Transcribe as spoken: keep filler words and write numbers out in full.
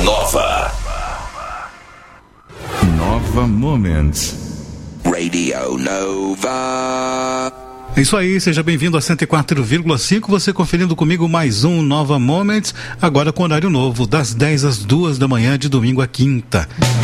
Nova. Nova Moments. Radio Nova. É isso aí, seja bem-vindo a cento e quatro vírgula cinco, você conferindo comigo mais um Nova Moments, agora com horário novo, das dez às duas da manhã, de domingo a quinta.